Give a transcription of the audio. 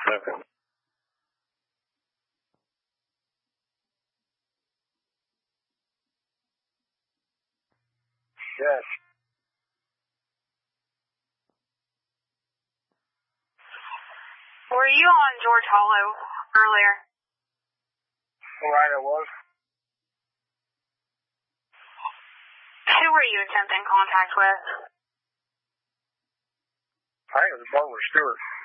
Okay. Yes. Were you on George Hollow earlier? Right, I was. Who were you attempting contact with? I think it was Barbara Stewart.